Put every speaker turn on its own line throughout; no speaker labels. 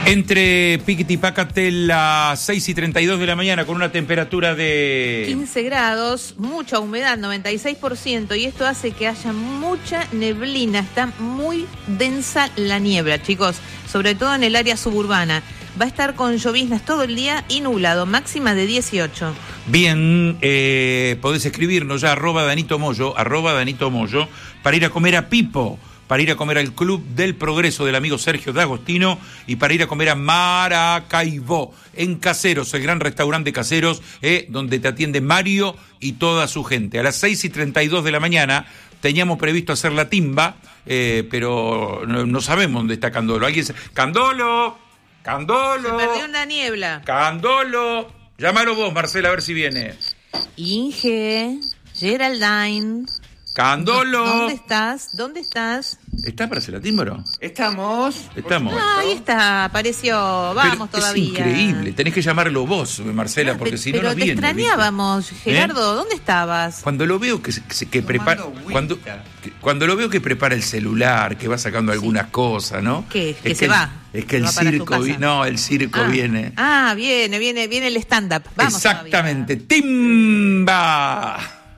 Entre Piquitipácate, las 6:32 de la mañana, con una temperatura de
15 grados, mucha humedad, 96%, y esto hace que haya mucha neblina. Está muy densa la niebla, chicos, sobre todo en el área suburbana. Va a estar con lloviznas todo el día y nublado, máxima de 18.
Bien, podés escribirnos ya, @Danito Moyo, para ir a comer a Pipo, para ir a comer al Club del Progreso del amigo Sergio D'Agostino y para ir a comer a Maracaibo, en Caseros, el gran restaurante Caseros, donde te atiende Mario y toda su gente. A las 6:32 de la mañana teníamos previsto hacer la timba, pero no sabemos dónde está Candolo. ¡Candolo! ¡Candolo!
Se perdió en la niebla.
¡Candolo! Llámalo vos, Marcela, a ver si viene.
Inge, Geraldine.
¡Candolo!
¿Dónde estás? ¿Dónde estás?
¿Estás para hacer la timba o no?
Estamos.
Ahí está, apareció. Vamos
pero
todavía.
Es increíble, tenés que llamarlo vos, Marcela, porque si no
pero
nos viene.
te extrañábamos, Gerardo, ¿dónde estabas?
Cuando lo veo que prepara, cuando lo veo que prepara el celular, que va sacando algunas cosas, ¿no?
¿Qué? Que se va.
Es que el circo, el circo viene.
Viene el stand-up. Vamos.
Exactamente, timba.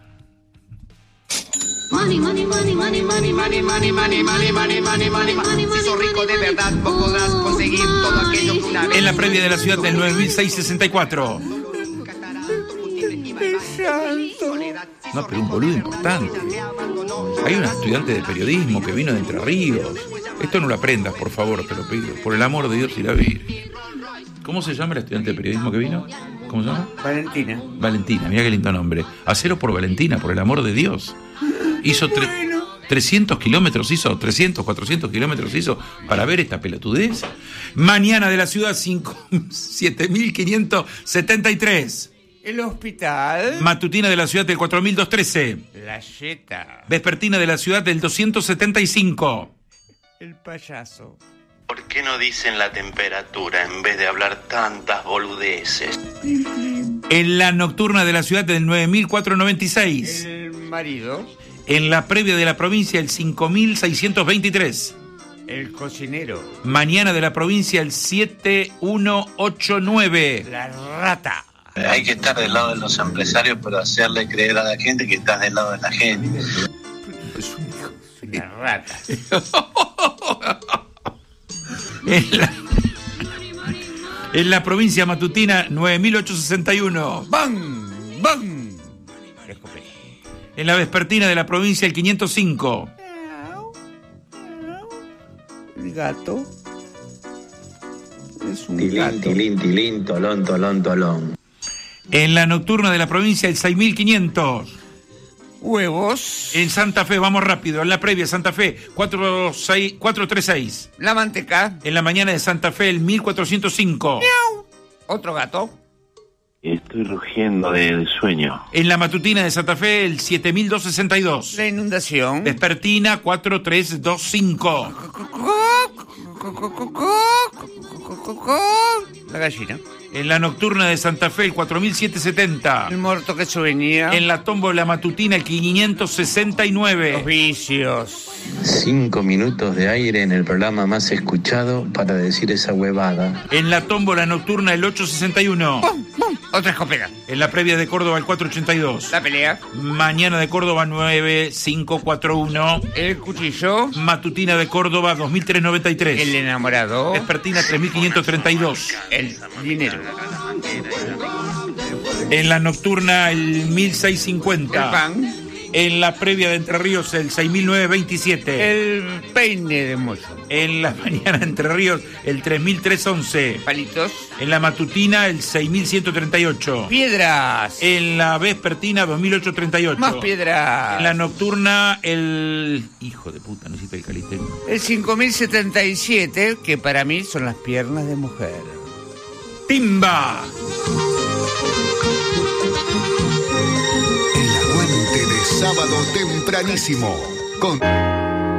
Money, money, money, money, money, money, money, money, money, money, money, money, money. Si sos rico de verdad, vos podrás conseguir todo aquello que una vez.
En la previa de la ciudad del 9664. No, pero un boludo importante. Hay una estudiante de periodismo que vino de Entre Ríos. Esto no lo aprendas, por favor, te lo pido. Por el amor de Dios y la Virgen. ¿Cómo se llama la estudiante de periodismo que vino? ¿Cómo se llama? Valentina, mira qué lindo nombre. Hacelo por Valentina, por el amor de Dios. Hizo 300 kilómetros, 400 kilómetros hizo para ver esta pelotudez. Mañana de la ciudad 7573.
El hospital.
Matutina de la ciudad del 4213.
La Yeta.
Vespertina de la ciudad del 275.
El payaso.
¿Por qué no dicen la temperatura en vez de hablar tantas boludeces?
En la nocturna de la ciudad del 9496.
El marido.
En la previa de la provincia el 5623.
El cocinero.
Mañana de la provincia el 7189.
La rata.
Hay que estar del lado de los empresarios, pero hacerle creer a la gente que estás del lado de la gente.
La rata.
En la provincia matutina 9861.
¡Bam! ¡Bam!
En la vespertina de la provincia el 505.
El gato. Es un
Tilín,
gato.
tilín, tilín, tolón, tolón, tolón.
En la nocturna de la provincia el 6500.
Huevos.
En Santa Fe, vamos rápido. En la previa Santa Fe 436.
La manteca.
En la mañana de Santa Fe el 1405.
¡Miau! Otro gato.
Estoy rugiendo de sueño.
En la matutina de Santa Fe el 7262.
La inundación.
Vespertina 4325.
La gallina.
En la nocturna de Santa Fe el 4770.
El muerto que se venía.
En la tómbola matutina el 569.
Los vicios.
5 minutos de aire en el programa más escuchado para decir esa huevada.
En la tómbola nocturna el 861.
¡Bum! ¡Bum! Otra escopeta.
En la previa de Córdoba el 482.
La pelea.
Mañana de Córdoba 9541.
El cuchillo.
Matutina de Córdoba 2393.
El enamorado.
Vespertina 3532.
El dinero.
En la nocturna el 1650.
El pan.
En la previa de Entre Ríos el 6927.
El peine de mozo.
En la mañana de Entre Ríos el 3311.
Palitos.
En la matutina el 6138.
Piedras.
En la vespertina 2838.
Más piedras.
En la nocturna el... Hijo de puta, no hiciste el calisteno.
El 5077, que para mí son las piernas de mujer.
¡Timba!
El aguante de sábado tempranísimo con